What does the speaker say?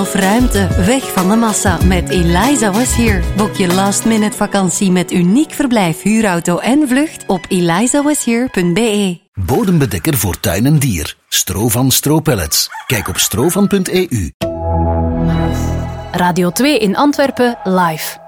Of ruimte, weg van de massa met Eliza Was Here. Boek je last-minute vakantie met uniek verblijf, huurauto en vlucht op elizawashere.be. Bodembedekker voor tuin en dier. Strovan Stropellets. Kijk op strovan.eu. Radio 2 in Antwerpen live.